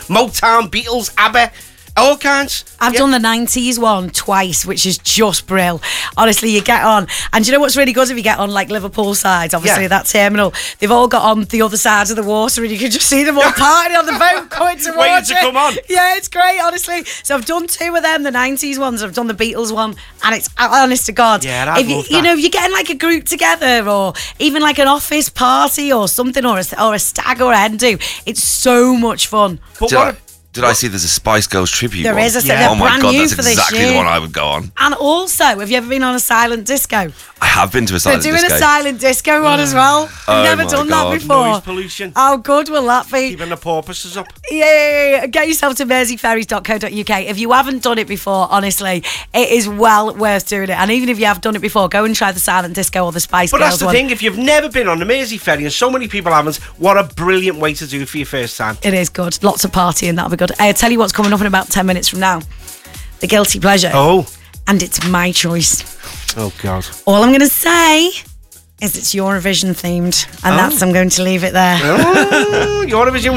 Motown, Beatles, ABBA, all kinds. I've done the 90s one twice, which is just brill. Honestly, you get on. And do you know what's really good if you get on like Liverpool sides, obviously that terminal, they've all got on the other side of the water and you can just see them all partying on the boat coming towards Waiting to come on. Yeah, it's great, honestly. So I've done 2 of them, the 90s ones. I've done the Beatles one, and it's honest to God. Yeah, I'd love that. You know, if you're getting like a group together or even like an office party or something or a stag or a hen do, it's so much fun. But Did I see there's a Spice Girls tribute There one? is, they're Oh my brand God, new that's for this exactly year. the one I would go on. And also, have you ever been on a silent disco? I have been to a silent They're disco. doing a silent disco one as well. I've never my done God. that before. Noise pollution. How good will that be? Keeping the porpoises up. Yeah. Get yourself to merseyferries.co.uk. If you haven't done it before, honestly, it is well worth doing it. And even if you have done it before, go and try the silent disco or the Spice But Girls that's the one. thing, if you've never been on the Mersey Ferry, and so many people haven't, what a brilliant way to do it for your first time. It is good. Lots of partying, that'll be good. I'll tell you what's coming up in about 10 minutes from now. The Guilty Pleasure. Oh. And it's my choice. Oh, God. All I'm going to say is it's Eurovision themed. And I'm going to leave it there. Oh, Eurovision